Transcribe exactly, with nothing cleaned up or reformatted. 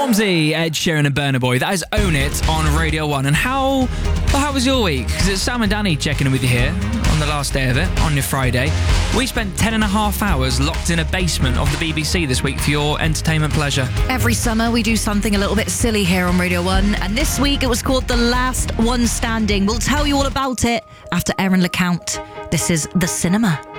Stormzy, Ed Sheeran and Burna Boy. That is Own It on Radio one. And how well, how was your week? Because it's Sam and Danny checking in with you here on the last day of it, on your Friday. We spent ten and a half hours locked in a basement of the B B C this week for your entertainment pleasure. Every summer we do something a little bit silly here on Radio one, and this week it was called The Last One Standing. We'll tell you all about it after Erin LeCount. This is The Cinema.